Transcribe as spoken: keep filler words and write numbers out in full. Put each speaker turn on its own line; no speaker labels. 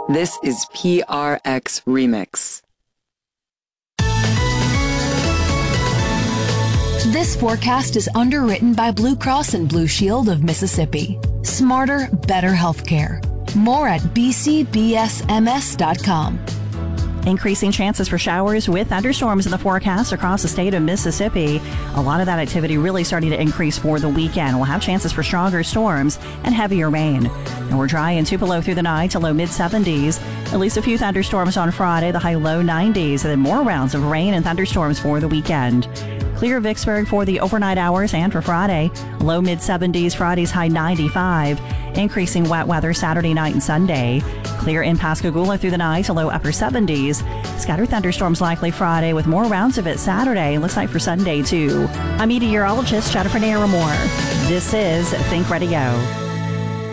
This is P R X Remix.
This forecast is underwritten by Blue Cross and Blue Shield of Mississippi. Smarter, better healthcare. More at b c b s m s dot com.
Increasing chances for showers with thunderstorms in the forecast across the state of Mississippi. A lot of that activity really starting to increase for the weekend. We'll have chances for stronger storms and heavier rain. And we're dry in Tupelo through the night to low mid seventies. At least a few thunderstorms on Friday, the high low nineties, and then more rounds of rain and thunderstorms for the weekend. Clear Vicksburg for the overnight hours and for Friday. Low mid seventies, Friday's high ninety-five. Increasing wet weather Saturday night and Sunday. Clear in Pascagoula through the night to low upper seventies. Scattered thunderstorms likely Friday with more rounds of it Saturday. Looks like for Sunday too. I'm meteorologist Jennifer Naramore. This is Think Radio.